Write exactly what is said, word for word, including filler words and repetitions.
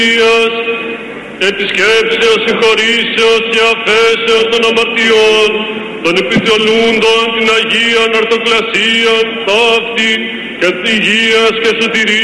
επισκέψεως, συγχωρήσεως και αφέσεως των αμαρτιών, των επιθεολούντων την Αγίαν Αρτοκλασίαν ταύτην και την υγείας και σωτηρίας